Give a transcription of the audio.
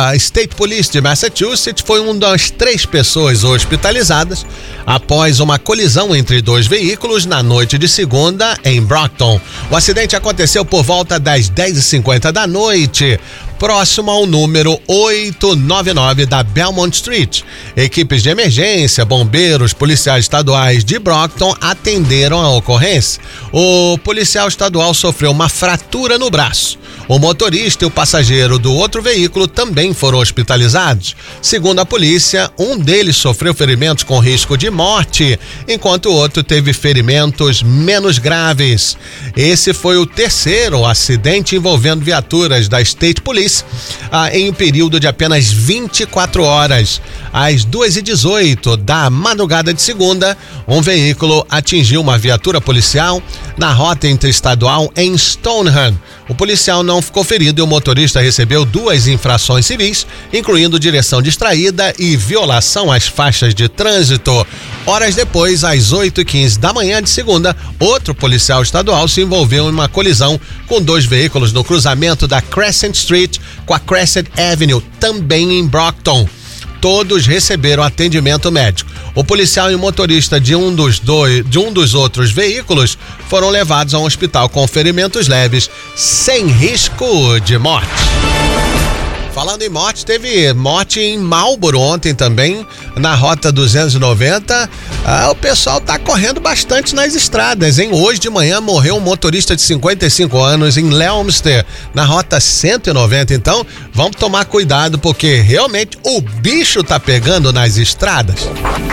A State Police de Massachusetts foi uma das 3 pessoas hospitalizadas após uma colisão entre 2 veículos na noite de segunda em Brockton. O acidente aconteceu por volta das 10h50 da noite, próximo ao número 899 da Belmont Street. Equipes de emergência, bombeiros, policiais estaduais de Brockton atenderam a ocorrência. O policial estadual sofreu uma fratura no braço. O motorista e o passageiro do outro veículo também foram hospitalizados. Segundo a polícia, um deles sofreu ferimentos com risco de morte, enquanto o outro teve ferimentos menos graves. Esse foi o terceiro acidente envolvendo viaturas da State Police em um período de apenas 24 horas. Às 2h18 da madrugada de segunda, um veículo atingiu uma viatura policial na rota interestadual em Stoneham. O policial não ficou ferido e o motorista recebeu 2 infrações civis, incluindo direção distraída e violação às faixas de trânsito. Horas depois, às 8h15 da manhã de segunda, outro policial estadual se envolveu em uma colisão com 2 veículos no cruzamento da Crescent Street com a Crescent Avenue, também em Brockton. Todos receberam atendimento médico. O policial e o motorista de um dos outros veículos foram levados a um hospital com ferimentos leves, sem risco de morte. Falando em morte, teve morte em Marlboro ontem também, na Rota 290. O pessoal tá correndo bastante nas estradas, hein? Hoje de manhã morreu um motorista de 55 anos em Leominster, na Rota 190. Então, vamos tomar cuidado, porque realmente o bicho tá pegando nas estradas.